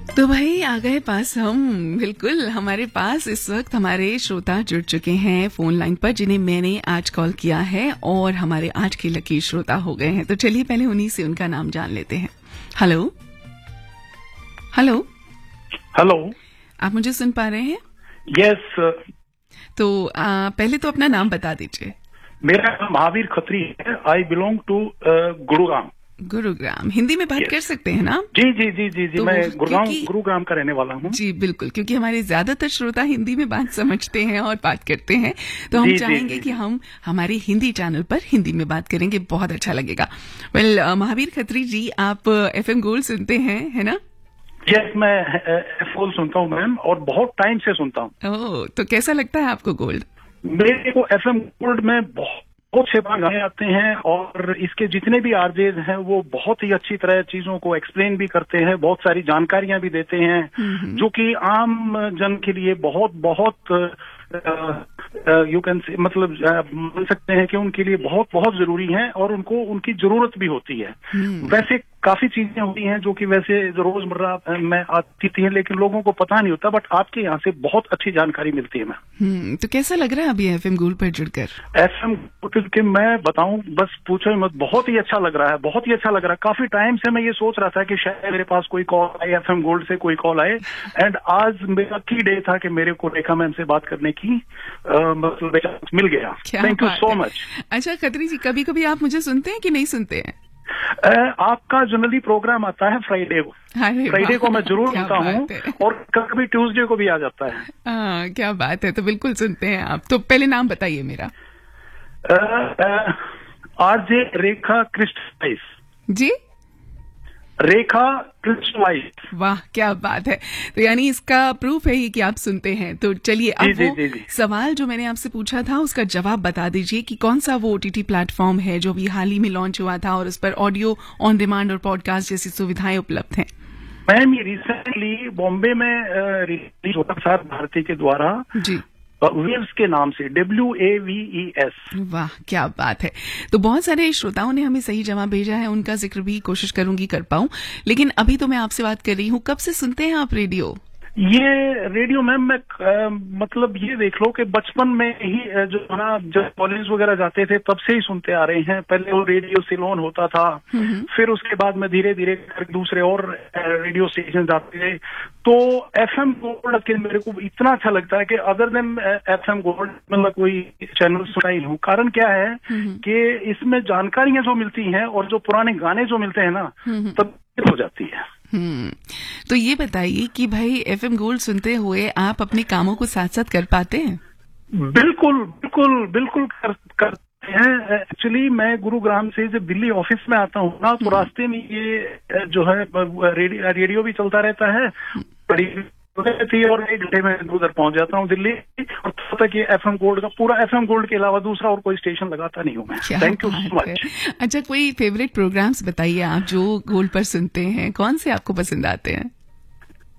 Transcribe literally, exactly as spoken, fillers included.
तो भाई आ गए पास हम, बिल्कुल हमारे पास इस वक्त हमारे श्रोता जुड़ चुके हैं फोन लाइन पर, जिन्हें मैंने आज कॉल किया है और हमारे आज के लकी श्रोता हो गए हैं। तो चलिए पहले उन्हीं से उनका नाम जान लेते हैं। हेलो हेलो हेलो, आप मुझे सुन पा रहे हैं? यस। तो आ, पहले तो अपना नाम बता दीजिए। मेरा नाम महावीर खत्री है। I belong to Gurugram. Gurugram, Hindi में बात yes. कर सकते हैं ना? जी जी जी जी जी तो मैं गुरुग्राम गुरुग्राम का रहने वाला हूँ। जी बिल्कुल, क्योंकि हमारे ज्यादातर श्रोता हिंदी में बात समझते हैं और बात करते हैं, तो हम चाहेंगे कि हम हमारे हिंदी चैनल पर हिंदी में बात करेंगे, बहुत अच्छा लगेगा। वेल well, महावीर खत्री जी, आप एफएम गोल्ड सुनते हैं, है ना? यस, मैं एफ गोल्ड सुनता हूँ मैम, और बहुत टाइम से सुनता हूँ। ओह, तो कैसा लगता है आपको गोल्ड? मेरे को एफएम गोल्ड में बहुत बहुत से गाने आते हैं, और इसके जितने भी आरजेज हैं वो बहुत ही अच्छी तरह चीजों को एक्सप्लेन भी करते हैं, बहुत सारी जानकारियां भी देते हैं, जो कि आम जन के लिए बहुत बहुत यू कैन से मतलब मान सकते हैं कि उनके लिए बहुत बहुत जरूरी है, और उनको उनकी जरूरत भी होती है। वैसे काफी चीजें होती हैं जो कि वैसे रोजमर्रा में आती थी, लेकिन लोगों को पता नहीं होता, बट आपके यहाँ से बहुत अच्छी जानकारी मिलती है मैम। तो कैसा लग रहा है अभी एफएम गोल्ड पर जुड़कर? एफएम गोल्ड के मैं बताऊं, बस पूछो मत, बहुत ही अच्छा लग रहा है, बहुत ही अच्छा लग रहा है। काफी टाइम से मैं ये सोच रहा था कि शायद मेरे पास कोई कॉल आए, एफएम गोल्ड से कोई कॉल आए, एंड आज मेरा की डे था कि मेरे को रेखा मैम से बात करने की मतलब मिल गया। Thank you so much. अच्छा खत्री जी, कभी कभी आप मुझे सुनते हैं कि नहीं सुनते हैं? Uh, आपका जनरली प्रोग्राम आता है फ्राइडे को, फ्राइडे को मैं जरूर सुनता हूँ, और कभी ट्यूसडे को भी आ जाता है। आ, क्या बात है, तो बिल्कुल सुनते हैं आप। तो पहले नाम बताइए मेरा। आरजे रेखा कृष्ण जी, रेखा कृष्ण। वाह, क्या बात है। तो यानी इसका प्रूफ है ही कि आप सुनते हैं। तो चलिए अब जी, वो जी, जी. सवाल जो मैंने आपसे पूछा था उसका जवाब बता दीजिए कि कौन सा वो ओटीटी प्लेटफॉर्म है जो भी हाल ही में लॉन्च हुआ था और उस पर ऑडियो ऑन डिमांड और पॉडकास्ट जैसी सुविधाएं उपलब्ध हैं। मैम, ये रिसेंटली बॉम्बे में रिलीज होता था भारती के द्वारा, जी, वेव्स के नाम से, W A V E S. वाह, क्या बात है। तो बहुत सारे श्रोताओं ने हमें सही जवाब भेजा है, उनका जिक्र भी कोशिश करूंगी कर पाऊं, लेकिन अभी तो मैं आपसे बात कर रही हूँ, कब से सुनते हैं आप रेडियो? ये रेडियो मैम मैं आ, मतलब ये देख लो कि बचपन में ही जो ना, जब कॉलेज वगैरह जाते थे तब से ही सुनते आ रहे हैं। पहले वो रेडियो सिलोन होता था, फिर उसके बाद में धीरे धीरे दूसरे और रेडियो स्टेशन जाते थे। तो एफएम गोल्ड के मेरे को इतना अच्छा लगता है कि अदर देन एफएम गोल्ड मतलब कोई चैनल सुना ही हूँ। कारण क्या है कि इसमें जानकारियां जो मिलती हैं और जो पुराने गाने जो मिलते हैं ना, तब हो जाती है। हम्म तो ये बताइए कि भाई एफएम गोल्ड सुनते हुए आप अपने कामों को साथ साथ कर पाते हैं? बिल्कुल बिल्कुल बिल्कुल कर, करते हैं। एक्चुअली मैं गुरुग्राम से जब दिल्ली ऑफिस में आता हूँ ना, तो रास्ते में ये जो है रेडियो, रेडियो भी चलता रहता है, बड़ी थी, और एक घंटे में उधर पहुंच जाता हूँ दिल्ली, और तब तक ये एफएम गोल्ड का पूरा एफएम गोल्ड के अलावा दूसरा और कोई स्टेशन लगाता नहीं हूँ मैं। Thank you so much. अच्छा, कोई फेवरेट प्रोग्राम्स बताइए आप जो गोल्ड पर सुनते हैं, कौन से आपको पसंद आते हैं?